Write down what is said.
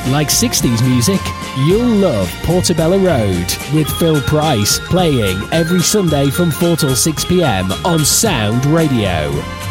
Like 60s music? You'll love Portobello Road with Phil Price playing every Sunday from 4 till 6 p.m. on Sound Radio.